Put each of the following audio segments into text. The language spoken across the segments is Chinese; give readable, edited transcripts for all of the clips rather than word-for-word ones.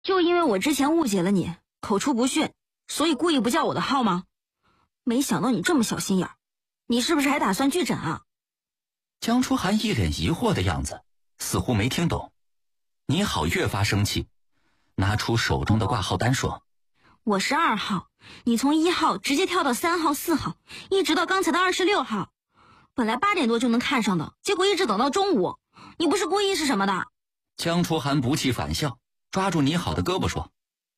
就因为我之前误解了你，口出不逊，所以故意不叫我的号吗？没想到你这么小心眼儿，你是不是还打算拒诊啊？ 江初寒一脸疑惑的样子，似乎没听懂。倪好越发生气，拿出手中的挂号单说： 我是2号，你从1号直接跳到3号、4号，一直到刚才的26号。本来8点多就能看上的，结果一直等到中午。你不是故意是什么的？ 江初寒不气反笑，抓住倪好的胳膊说：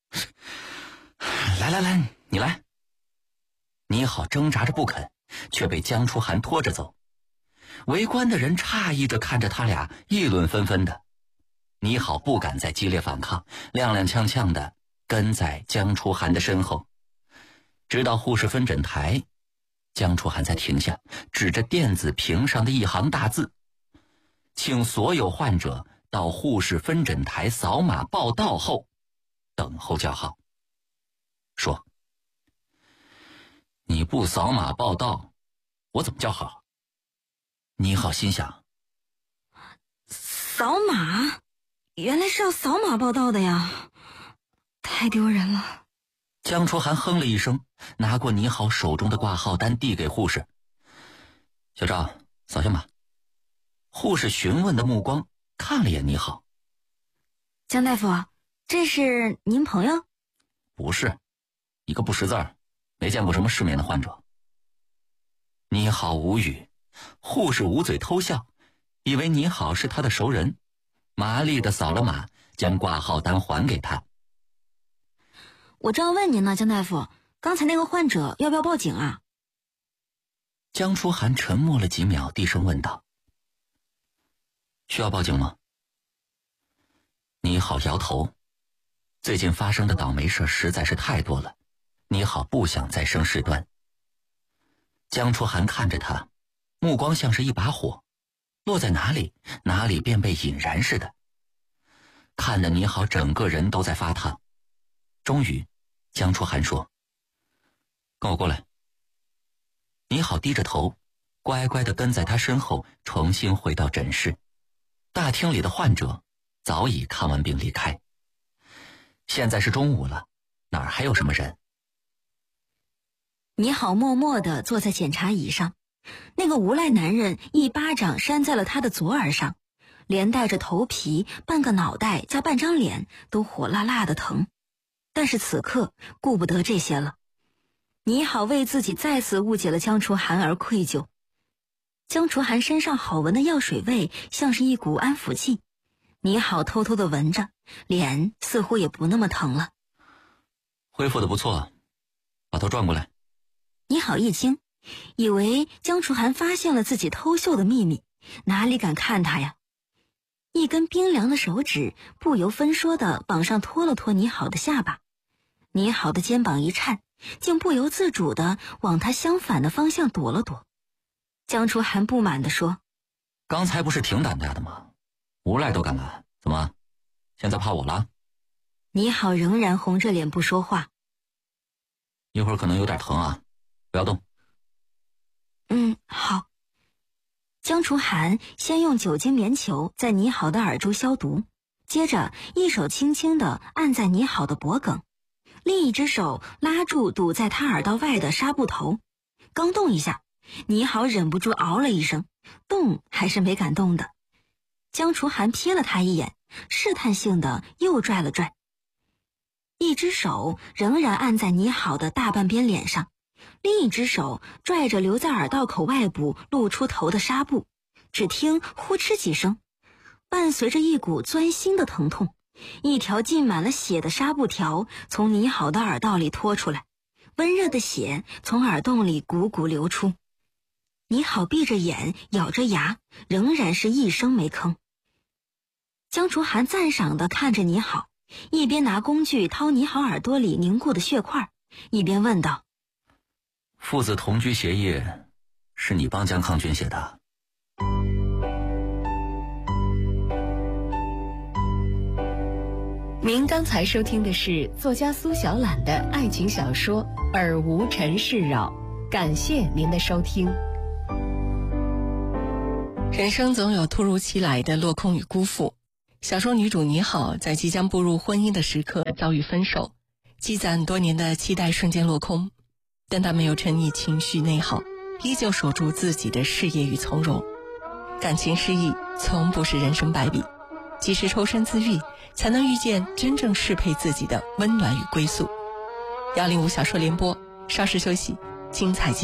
来，你来。倪好挣扎着不肯，却被江初寒拖着走。围观的人诧异着看着他俩，议论纷纷的。倪好不敢再激烈反抗，踉踉跄跄的跟在江初寒的身后，直到护士分诊台，江初寒才停下，指着电子屏上的一行大字：请所有患者到护士分诊台扫码报到后等候叫号。说：你不扫码报到，我怎么叫号？倪好心想， 扫码？原来是要扫码报到的呀，太丢人了。 江初寒哼了一声，拿过倪好手中的挂号单递给护士：小赵，扫下码。护士询问的目光看了眼倪好： 江大夫，这是您朋友？ 不是，一个不识字儿，没见过什么世面的患者。倪好无语，护士捂嘴偷笑，以为倪好是他的熟人，麻利地扫了码，将挂号单还给他。 我正要问您呢，江大夫，刚才那个患者要不要报警啊？ 江初寒沉默了几秒，低声问道：需要报警吗？倪好摇头，最近发生的倒霉事实在是太多了，倪好不想再生事端。江初寒看着他，目光像是一把火，落在哪里，哪里便被引燃似的，看得倪好整个人都在发烫。终于江初寒说：跟我过来。倪好低着头，乖乖地跟在他身后，重新回到诊室。大厅里的患者早已看完病离开。现在是中午了，哪儿还有什么人？ 倪好默默地坐在检查椅上，那个无赖男人一巴掌扇在了他的左耳上，连带着头皮、半个脑袋加半张脸都火辣辣的疼。但是此刻顾不得这些了，倪好为自己再次误解了江初寒而愧疚。江初寒身上好闻的药水味像是一股安抚剂，倪好偷偷地闻着，脸似乎也不那么疼了。 恢复得不错，把头转过来。 倪好一惊，以为江初寒发现了自己偷嗅的秘密，哪里敢看他呀？一根冰凉的手指不由分说地往上拖了拖倪好的下巴，倪好的肩膀一颤，竟不由自主地往他相反的方向躲了躲。江初寒不满地说： 刚才不是挺胆大的吗？无赖都敢来，怎么现在怕我了？ 倪好仍然红着脸不说话。 一会儿可能有点疼啊，不要动。 好。江初寒先用酒精棉球在倪好的耳珠消毒，接着一手轻轻地按在倪好的脖颈，另一只手拉住堵在他耳道外的纱布头。刚动一下，倪好忍不住嗷了一声，动还是没敢动的。江初寒瞥了他一眼，试探性的又拽了拽，一只手仍然按在倪好的大半边脸上，另一只手拽着留在耳道口外部露出头的纱布，只听呼哧几声，伴随着一股钻心的疼痛，一条浸满了血的纱布条从倪好的耳道里拖出来，温热的血从耳洞里汩汩流出。倪好闭着眼咬着牙，仍然是一声没吭。江初寒赞赏地看着倪好，一边拿工具掏倪好耳朵里凝固的血块，一边问道： 父子同居协议是你帮江抗军写的？ 您刚才收听的是作家苏小懒的爱情小说《耳无尘世扰》，感谢您的收听。人生总有突如其来的落空与辜负， 小说女主倪好在即将步入婚姻的时刻遭遇分手，积攒多年的期待瞬间落空，但她没有沉溺情绪内耗，依旧守住自己的事业与从容。感情失意从不是人生败笔，即使抽身自愈，才能遇见真正适配自己的温暖与归宿。105小说联播，稍事休息，精彩继续。